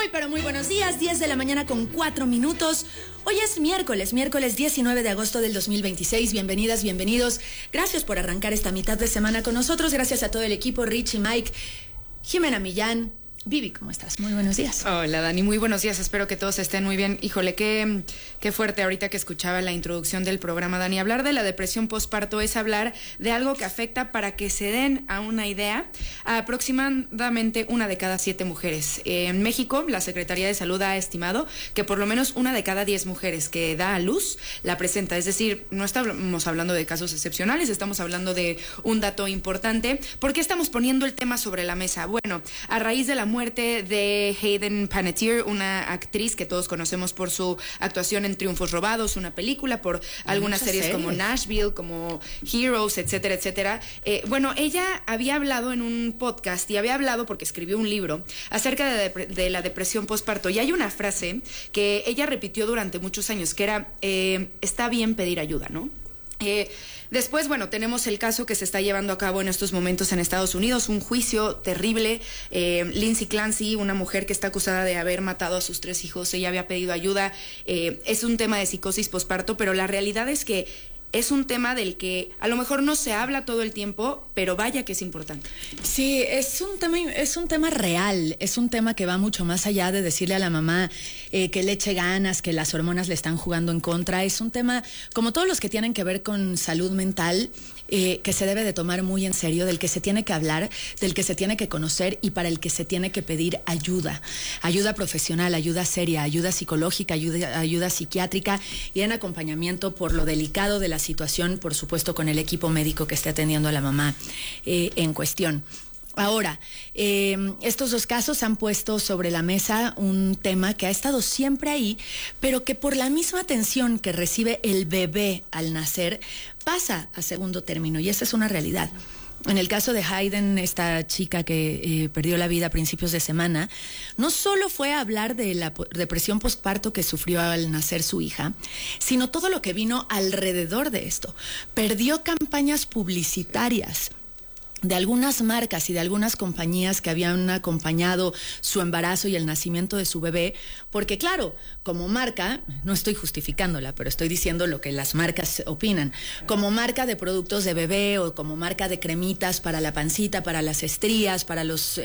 pero muy buenos días, 10 de la mañana con 4 minutos. Hoy es miércoles 19 de agosto del 2026. Bienvenidas, bienvenidos. Gracias por arrancar esta mitad de semana con nosotros. Gracias a todo el equipo, Richie, Mike, Jimena Millán. Vivi, ¿cómo estás? Muy buenos días. Hola, Dani, muy buenos días. Espero que todos estén muy bien. Híjole, qué fuerte ahorita que escuchaba la introducción del programa, Dani. Hablar de la depresión postparto es hablar de algo que afecta, para que se den a una idea, a aproximadamente 1 de cada 7 mujeres. En México, la Secretaría de Salud ha estimado que por lo menos 1 de cada 10 mujeres que da a luz la presenta. Es decir, no estamos hablando de casos excepcionales, estamos hablando de un dato importante. ¿Por qué estamos poniendo el tema sobre la mesa? Bueno, a raíz de la muerte de Hayden Panettiere, una actriz que todos conocemos por su actuación en Triunfos Robados, una película, por algunas series como Nashville, como Heroes, etcétera, etcétera. Bueno, ella había hablado en un podcast, y había hablado porque escribió un libro acerca de la depresión postparto, y hay una frase que ella repitió durante muchos años, que era, está bien pedir ayuda, ¿no? Después, bueno, tenemos el caso que se está llevando a cabo en estos momentos en Estados Unidos, un juicio terrible. Lindsay Clancy, una mujer que está acusada de haber matado a sus 3 hijos, ella había pedido ayuda. Es un tema de psicosis posparto, pero la realidad es que es un tema del que a lo mejor no se habla todo el tiempo, pero vaya que es importante. Sí, es un tema real, es un tema que va mucho más allá de decirle a la mamá que le eche ganas, que las hormonas le están jugando en contra. Es un tema, como todos los que tienen que ver con salud mental, que se debe de tomar muy en serio, del que se tiene que hablar, del que se tiene que conocer y para el que se tiene que pedir ayuda. Ayuda profesional, ayuda seria, ayuda psicológica, ayuda psiquiátrica y en acompañamiento por lo delicado de la situación, por supuesto, con el equipo médico que esté atendiendo a la mamá en cuestión. Ahora, estos 2 casos han puesto sobre la mesa un tema que ha estado siempre ahí, pero que por la misma atención que recibe el bebé al nacer, pasa a segundo término, y esa es una realidad. En el caso de Hayden, esta chica que perdió la vida a principios de semana, no solo fue a hablar de la depresión postparto que sufrió al nacer su hija, sino todo lo que vino alrededor de esto. Perdió campañas publicitarias de algunas marcas y de algunas compañías que habían acompañado su embarazo y el nacimiento de su bebé, porque claro, como marca, no estoy justificándola, pero estoy diciendo lo que las marcas opinan, como marca de productos de bebé o como marca de cremitas para la pancita, para las estrías, para los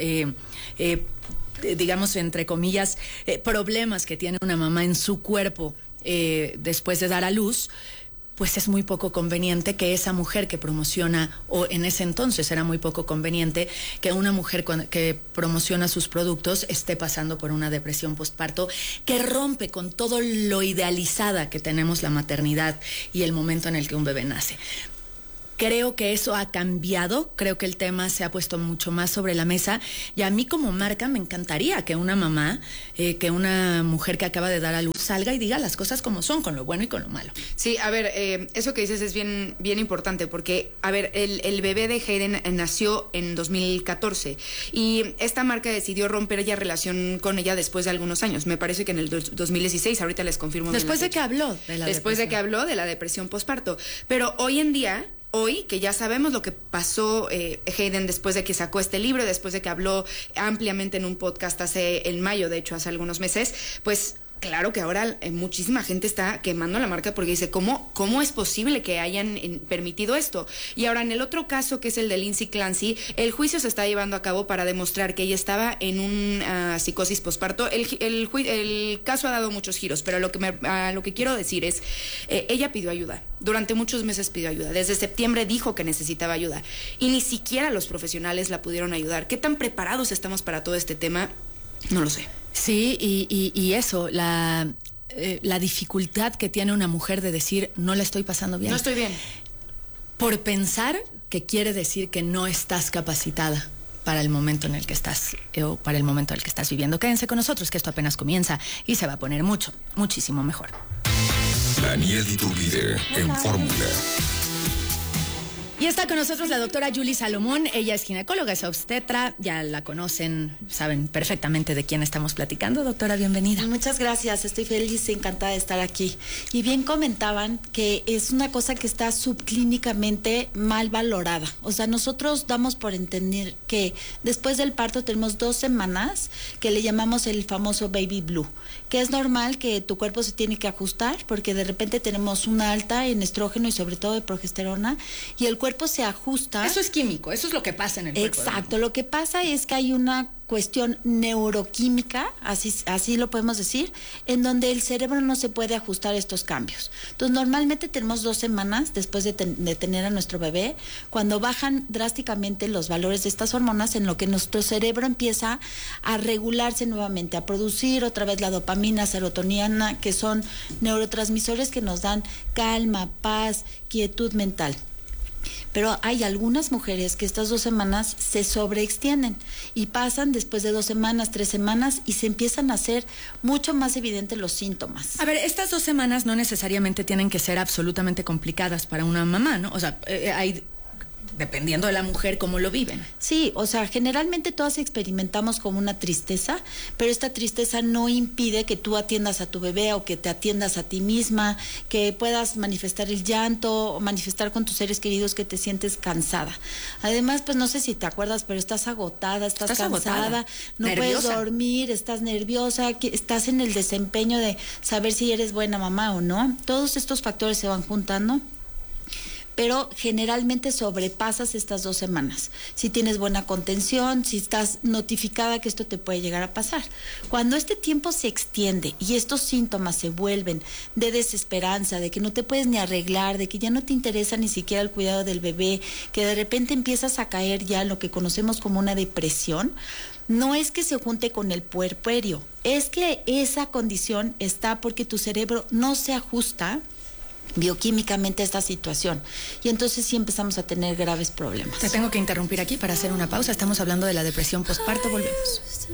digamos, entre comillas, problemas que tiene una mamá en su cuerpo después de dar a luz, pues es muy poco conveniente que esa mujer que promociona, o en ese entonces era muy poco conveniente que una mujer que promociona sus productos esté pasando por una depresión postparto que rompe con todo lo idealizada que tenemos la maternidad y el momento en el que un bebé nace. Creo que eso ha cambiado, creo que el tema se ha puesto mucho más sobre la mesa, y a mí como marca me encantaría que una mamá, que una mujer que acaba de dar a luz salga y diga las cosas como son, con lo bueno y con lo malo. Sí, a ver, eso que dices es bien importante, porque, a ver, el bebé de Hayden nació en 2014 y esta marca decidió romper ya relación con ella después de algunos años. Me parece que en el 2016, ahorita les confirmo. Después de que habló de la Después de que habló de la depresión postparto. Pero hoy en día, que ya sabemos lo que pasó Hayden después de que sacó este libro, después de que habló ampliamente en un podcast en mayo, de hecho, hace algunos meses, pues claro que ahora muchísima gente está quemando la marca porque dice, ¿cómo es posible que hayan permitido esto? Y ahora en el otro caso, que es el de Lindsay Clancy, el juicio se está llevando a cabo para demostrar que ella estaba en una psicosis posparto. El caso ha dado muchos giros, pero lo que quiero decir es, ella pidió ayuda. Durante muchos meses pidió ayuda. Desde septiembre dijo que necesitaba ayuda y ni siquiera los profesionales la pudieron ayudar. ¿Qué tan preparados estamos para todo este tema? No lo sé. Sí, y eso, la dificultad que tiene una mujer de decir, no la estoy pasando bien. No estoy bien. Por pensar que quiere decir que no estás capacitada para el momento en el que estás, o para el momento en el que estás viviendo. Quédense con nosotros, que esto apenas comienza y se va a poner muchísimo mejor. Daniel Iturbide en Fórmula. Y Y está con nosotros la doctora Yuli Salomón. Ella es ginecóloga, es obstetra. Ya la conocen, saben perfectamente de quién estamos platicando. Doctora, bienvenida. Muchas gracias, estoy feliz y encantada de estar aquí. Y bien comentaban que es una cosa que está subclínicamente mal valorada. O sea, nosotros damos por entender que después del parto tenemos 2 semanas que le llamamos el famoso baby blue, que es normal que tu cuerpo se tiene que ajustar porque de repente tenemos una alta en estrógeno y sobre todo de progesterona y el cuerpo se ajusta. Eso es químico, eso es lo que pasa en el cuerpo. Exacto, lo que pasa es que hay una cuestión neuroquímica, así lo podemos decir, en donde el cerebro no se puede ajustar a estos cambios. Entonces, normalmente tenemos 2 semanas después de tener a nuestro bebé, cuando bajan drásticamente los valores de estas hormonas, en lo que nuestro cerebro empieza a regularse nuevamente, a producir otra vez la dopamina, serotonina, que son neurotransmisores que nos dan calma, paz, quietud mental. Pero hay algunas mujeres que estas 2 semanas se sobreextienden y pasan después de 2 semanas, 3 semanas y se empiezan a hacer mucho más evidentes los síntomas. A ver, estas 2 semanas no necesariamente tienen que ser absolutamente complicadas para una mamá, ¿no? O sea, hay... dependiendo de la mujer, cómo lo viven. Sí, o sea, generalmente todas experimentamos como una tristeza, pero esta tristeza no impide que tú atiendas a tu bebé o que te atiendas a ti misma, que puedas manifestar el llanto o manifestar con tus seres queridos que te sientes cansada. Además, pues no sé si te acuerdas, pero estás agotada, estás cansada, no nerviosa. puedes dormir, estás nerviosa, estás en el desempeño de saber si eres buena mamá o no. Todos estos factores se van juntando, pero generalmente sobrepasas estas 2 semanas. Si tienes buena contención, si estás notificada que esto te puede llegar a pasar. Cuando este tiempo se extiende y estos síntomas se vuelven de desesperanza, de que no te puedes ni arreglar, de que ya no te interesa ni siquiera el cuidado del bebé, que de repente empiezas a caer ya en lo que conocemos como una depresión, no es que se junte con el puerperio, es que esa condición está porque tu cerebro no se ajusta bioquímicamente esta situación y entonces sí empezamos a tener graves problemas. Te tengo que interrumpir aquí para hacer una pausa. Estamos hablando de la depresión postparto. Volvemos.